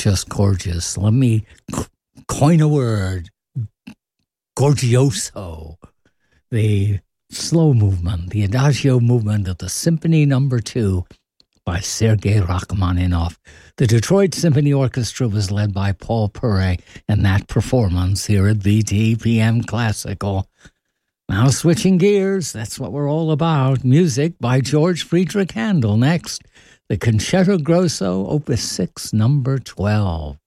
just gorgeous. Let me coin a word. Gorgioso. The slow movement, the adagio movement of the Symphony No. 2 by Sergei Rachmaninoff. The Detroit Symphony Orchestra was led by Paul Purray in that performance here at VTPM Classical. Now switching gears, that's what we're all about. Music by George Friedrich Handel. Next, the Concerto Grosso, Opus 6, No. 12.